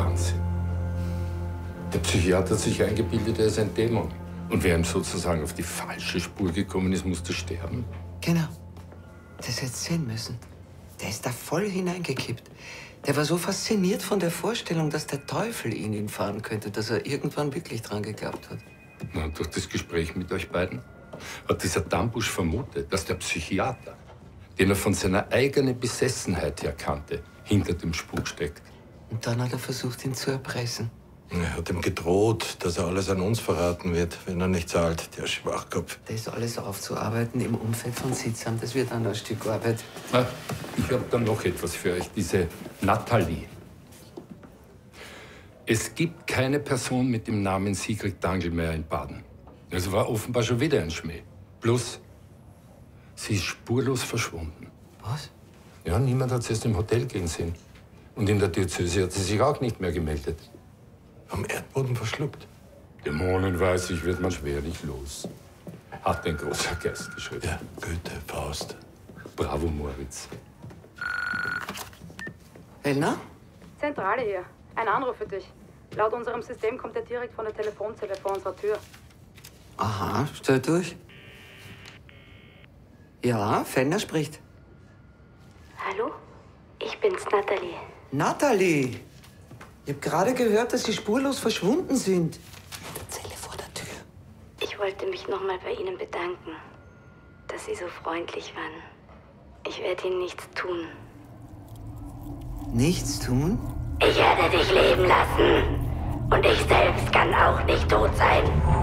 Wahnsinn. Der Psychiater hat sich eingebildet, er ist ein Dämon. Und wer ihm sozusagen auf die falsche Spur gekommen ist, musste sterben. Genau. Das hättest du sehen müssen. Der ist da voll hineingekippt. Der war so fasziniert von der Vorstellung, dass der Teufel ihn fahren könnte, dass er irgendwann wirklich dran geglaubt hat. Na, durch das Gespräch mit euch beiden hat dieser Dambusch vermutet, dass der Psychiater, den er von seiner eigenen Besessenheit her kannte, hinter dem Spuk steckt. Und dann hat er versucht, ihn zu erpressen. Er hat ihm gedroht, dass er alles an uns verraten wird, wenn er nicht zahlt, der Schwachkopf. Das alles aufzuarbeiten im Umfeld von Sitzam, das wird dann ein Stück Arbeit. Ah, ich habe dann noch etwas für euch, diese Nathalie. Es gibt keine Person mit dem Namen Sigrid Dangelmeier in Baden. Das war offenbar schon wieder ein Schmäh. Plus, sie ist spurlos verschwunden. Was? Ja, niemand hat sie erst im Hotel gehen sehen. Und in der Diözese hat sie sich auch nicht mehr gemeldet. Am Erdboden verschluckt. Dämonen, weiß ich, wird man schwerlich los. Hat ein großer Geist geschrieben. Ja, Goethe, Faust. Bravo, Moritz. Elna? Zentrale hier. Ein Anruf für dich. Laut unserem System kommt er direkt von der Telefonzelle vor unserer Tür. Aha, stell durch. Ja, Fenner spricht. Hallo? Ich bin's, Nathalie. Nathalie! Ich hab gerade gehört, dass Sie spurlos verschwunden sind. In der Zelle vor der Tür. Ich wollte mich nochmal bei Ihnen bedanken, dass Sie so freundlich waren. Ich werde Ihnen nichts tun. Nichts tun? Ich werde dich leben lassen. Und ich selbst kann auch nicht tot sein.